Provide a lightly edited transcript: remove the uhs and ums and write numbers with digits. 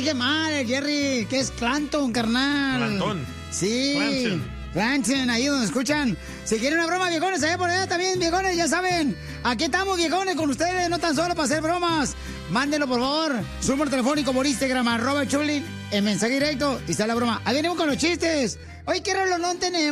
dije mal, el Jerry, que es Clanton, carnal. Clanton. Sí. Clanton, ahí donde escuchan. Si quieren una broma, viejones, allá por allá también, viejones, ya saben. Aquí estamos, viejones, con ustedes, no tan solo para hacer bromas. Mándenlo, por favor. Su número telefónico por Instagram, @Chulín, en mensaje directo, y está la broma. Ahí venimos con los chistes. Oye, ¿qué relojón tenemos?